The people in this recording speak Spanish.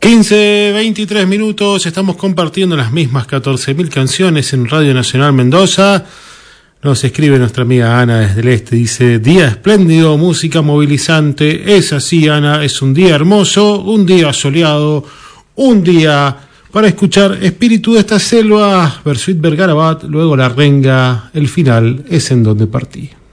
15:23 minutos, estamos compartiendo las mismas 14.000 canciones en Radio Nacional Mendoza. Nos escribe nuestra amiga Ana desde el este, dice: día espléndido, música movilizante. Es así, Ana, es un día hermoso, un día soleado, un día para escuchar Espíritu de esta selva, Bersuit Vergarabat, luego La Renga, el final es En donde partí.